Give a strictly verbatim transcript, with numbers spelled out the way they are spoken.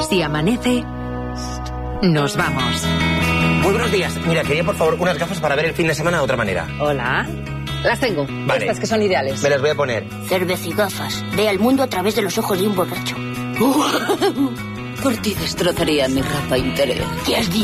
Si amanece, nos vamos. Muy buenos días. Mira, quería por favor unas gafas para ver el fin de semana de otra manera. Hola. Las tengo. Vale. Estas que son ideales. Me las voy a poner. Cervecigafas. Ve al mundo a través de los ojos de un borracho. Por ti destrozaría mi ropa interior. ¿Qué has dicho?